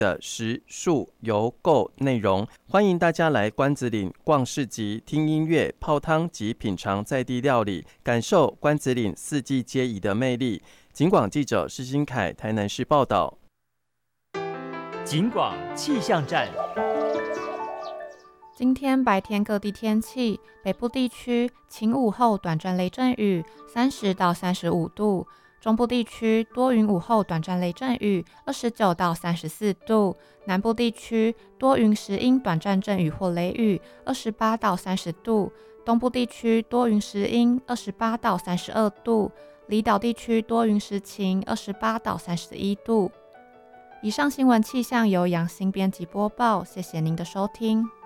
的食宿游购内容。欢迎大家来关子岭逛市集、听音乐、泡汤及品尝在地料理，感受关子岭四季皆宜的魅力。警广记者施新凯台南市报道。 警广气象站。 今天白天各地天气，北部地区晴午后短暂雷阵雨，30到35度；中部地区多云午后短暂雷阵雨，29到34度；南部地区多云时阴短暂阵雨或雷雨，28到30度；东部地区多云时阴，28到32度；离岛地区多云时晴，28到31度。以上新闻气象由杨欣编辑播报，谢谢您的收听。